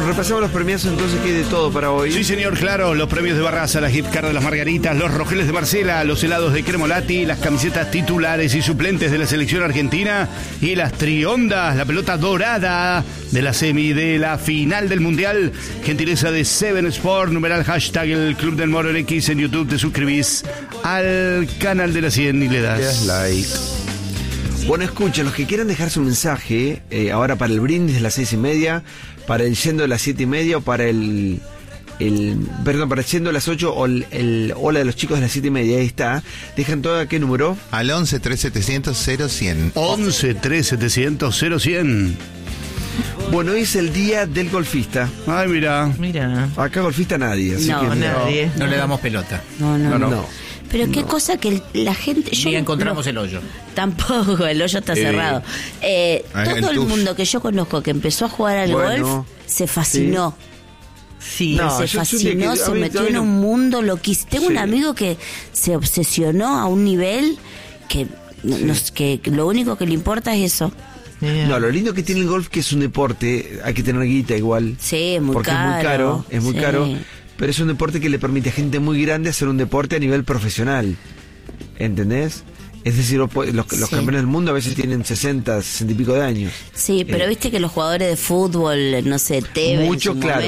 repasamos los premios entonces, que hay de todo para hoy. Sí, señor, claro. Los premios de Barraza, las gift cards de las Margaritas, los rogeles de Marcela, los helados de Cremolati, las camisetas titulares y suplentes de la selección argentina y las triondas, la pelota dorada de la semi de la final del Mundial. Gentileza de Seven Sport, numeral hashtag el Club del Moro en X en YouTube. Te suscribís al canal de la 100 y le das like. Bueno, escuchen, los que quieran dejarse un mensaje, ahora para el brindis de las 6:30, para el yendo de las 7:30, o para para el yendo de las 8, o el hola de los chicos de las 7:30, ahí está. Dejan todo a qué número. Al 11 3700 0100. 11 3700 0100. Bueno, hoy es el día del golfista. Ay, mira. Acá golfista nadie, así No, que nadie. No le damos pelota. No. Pero qué cosa que la gente... Ni encontramos el hoyo. Tampoco, el hoyo está cerrado. Todo el mundo que yo conozco que empezó a jugar al golf se fascinó. Sí. No, se fascinó, se metió en un mundo loquísimo. Tengo un amigo que se obsesionó a un nivel que lo único que le importa es eso. No, lo lindo que tiene el golf, que es un deporte, hay que tener guita igual. Sí, es muy porque caro. es muy caro. Pero es un deporte que le permite a gente muy grande hacer un deporte a nivel profesional. ¿Entendés? Es decir, los campeones del mundo a veces tienen 60 y pico de años. Sí, pero viste que los jugadores de fútbol, no sé, Tevez... Mucho, claro.